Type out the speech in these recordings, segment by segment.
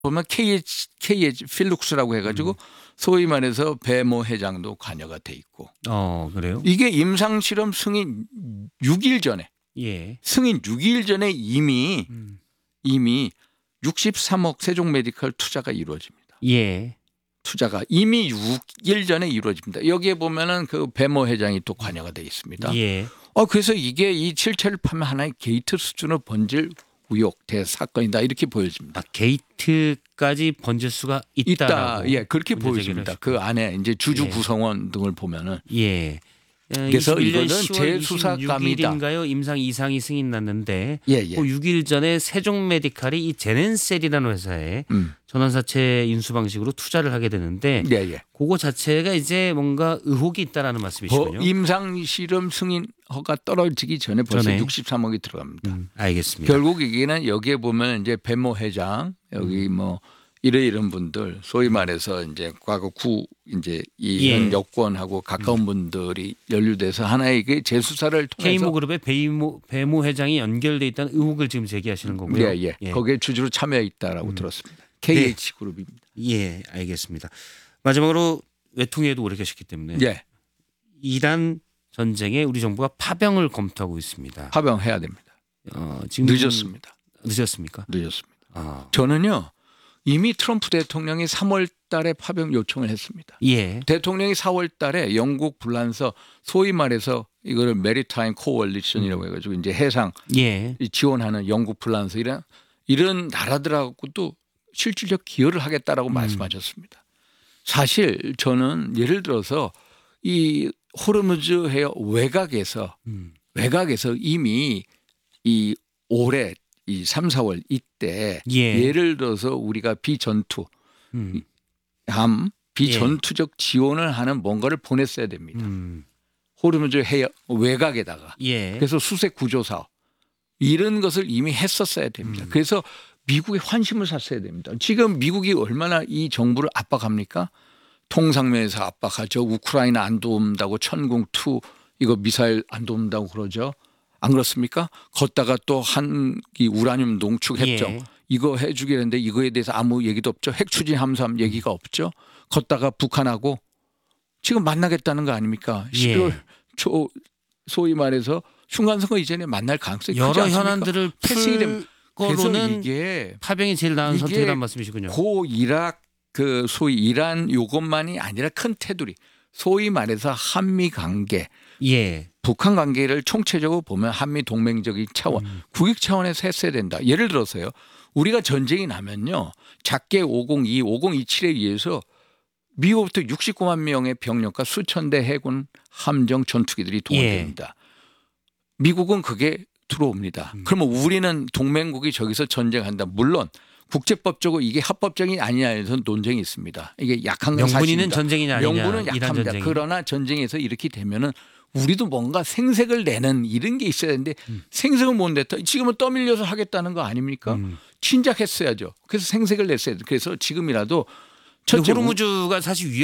보면 KH 필룩스라고 해가지고 소위 말해서 배모 회장도 관여가 돼 있고. 그래요? 이게 임상실험 승인 6일 전에 예. 승인 6일 전에 이미 63억 세종메디컬 투자가 이루어집니다. 예. 투자가 이미 6일 전에 이루어집니다. 여기에 보면은 그 배모 회장이 또 관여가 돼 있습니다. 예. 그래서 이게 이 칠체를 파면 하나의 게이트 수준으로 번질 의혹 대사건이다 이렇게 보여집니다. 게이트까지 번질 수가 있다라고. 예, 그렇게 보여집니다. 그 안에 이제 주주 구성원 등을 보면은. 예. 그래서 21년 이거는 10월 재수사감이다. 26일인가요? 임상 이상이 승인 났는데 예. 그 6일 전에 세종메디칼이 이 제넨셀이라는 회사에 전환사채 인수 방식으로 투자를 하게 되는데 예. 그거 자체가 이제 뭔가 의혹이 있다라는 말씀이시군요. 임상 실험 승인 허가 떨어지기 전에 벌써 63억이 들어갑니다. 알겠습니다. 결국 이게는 여기에 보면 이제 배모 회장 여기 뭐 이런 분들 소위 말해서 이제 과거 이제 현 여권하고 가까운 분들이 연루돼서 하나의 그 재수사를 통해서 K모그룹의 배모 회장이 연결돼 있다는 의혹을 지금 제기하시는 거고요. 예. 거기에 주주로 참여해 있다라고 들었습니다. KH 그룹입니다. 예, 알겠습니다. 마지막으로 외통위에도 오래 계셨기 때문에 이란 전쟁에 우리 정부가 파병을 검토하고 있습니다. 파병해야 됩니다. 지금 늦었습니다. 늦었습니까? 늦었습니다. 저는요. 이미 트럼프 대통령이 3월 달에 파병 요청을 했습니다. 예. 대통령이 4월 달에 영국 불란서 소위 말해서 이거를 메리타임 코얼리션이라고 해가지고 이제 해상 지원하는 영국 불란서 이런 나라들하고도 실질적 기여를 하겠다라고 말씀하셨습니다. 사실 저는 예를 들어서 이 호르무즈 해역 외곽에서 이미 이 올해 이 3, 4월 이때 예를 들어서 우리가 비전투적 지원을 하는 뭔가를 보냈어야 됩니다. 호르무즈 해역 외곽에다가 그래서 수색 구조 사업 이런 것을 이미 했었어야 됩니다. 그래서 미국의 환심을 샀어야 됩니다. 지금 미국이 얼마나 이 정부를 압박합니까? 통상면에서 압박하죠. 우크라이나 안 도움다고 천궁2 이거 미사일 안 도움다고 그러죠. 안 그렇습니까? 걷다가 또 이 우라늄 농축 협정 이거 해주기로 했는데 이거에 대해서 아무 얘기도 없죠. 핵 추진 함수함 얘기가 없죠. 걷다가 북한하고 지금 만나겠다는 거 아닙니까? 11월 초 소위 말해서 순간선거 이전에 만날 가능성이 크지 않습니까? 여러 현안들을 풀 거로는 이게 파병이 제일 나은 선택이라는 말씀이시군요. 고 이락 그 소위 이란 이것만이 아니라 큰 테두리 소위 말해서 한미 관계 북한 관계를 총체적으로 보면 한미 동맹적인 차원 국익 차원에서 했어야 된다. 예를 들어서요. 우리가 전쟁이 나면요. 작게 502, 5027에 의해서 미국부터 69만 명의 병력과 수천 대 해군 함정 전투기들이 동원됩니다. 미국은 그게 들어옵니다. 그러면 우리는 동맹국이 저기서 전쟁한다. 물론 국제법적으로 이게 합법적이 아니냐에서 논쟁이 있습니다. 이게 약한 건 사실입니다. 명분이는 전쟁이냐 아니냐. 명분은 약합니다. 그러나 전쟁에서 이렇게 되면은 우리도 뭔가 생색을 내는 이런 게 있어야 되는데 생색을 못 냈다. 지금은 떠밀려서 하겠다는 거 아닙니까? 진작했어야죠. 그래서 생색을 냈어야 돼. 그래서 지금이라도 호르무즈가 사실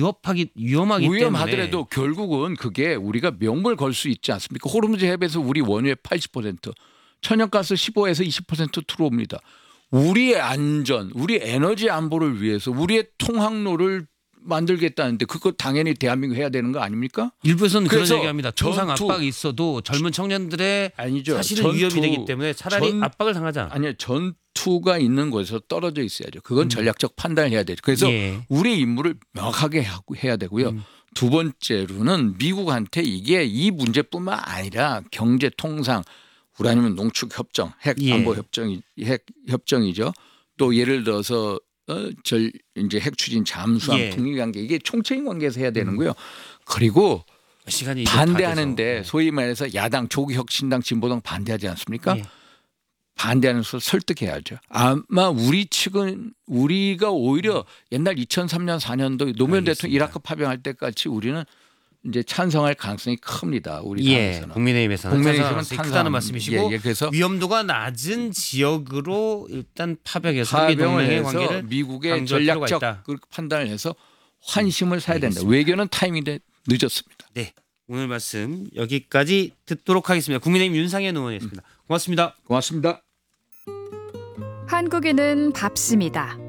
위험하더라도 결국은 그게 우리가 명분을 걸 수 있지 않습니까? 호르무즈 해협에서 우리 원유의 80%, 천연가스 15에서 20% 들어옵니다. 우리의 안전, 우리 에너지 안보를 위해서 우리의 통항로를 만들겠다는데 그거 당연히 대한민국 해야 되는 거 아닙니까? 일부에서는 그런 얘기합니다. 통상 압박이 있어도 젊은 청년들의 사실은 위협이 되기 때문에 차라리 압박을 당하자. 아니요. 전투가 있는 곳에서 떨어져 있어야죠. 그건 전략적 판단을 해야 되죠. 그래서 우리의 임무를 명확하게 해야 되고요. 두 번째로는 미국한테 이게 이 문제뿐만 아니라 경제 통상 우라늄 농축 협정, 핵 안보 핵 협정이죠. 또 예를 들어서 이제 핵 추진 잠수함 북미 관계 이게 총체인 관계에서 해야 되는 거요. 그리고 시간이 반대하는데 소위 말해서 야당 조국혁 신당 진보당 반대하지 않습니까? 반대하는 것을 설득해야죠. 아마 우리 측은 우리가 오히려 옛날 2003년 4년도 노무현 대통령 이라크 파병할 때까지 우리는 이제 찬성할 가능성이 큽니다. 우리 당에서는. 국민의힘에서는 크다는 말씀이시고 그래서 위험도가 낮은 지역으로 일단 파병해서 한미 동맹의 관계를 미국의 전략적 판단을 해서 환심을 사야 된다. 외교는 타이밍이 늦었습니다. 네, 오늘 말씀 여기까지 듣도록 하겠습니다. 국민의힘 윤상현 의원이었습니다. 고맙습니다. 고맙습니다. 한국인은 밥심이다.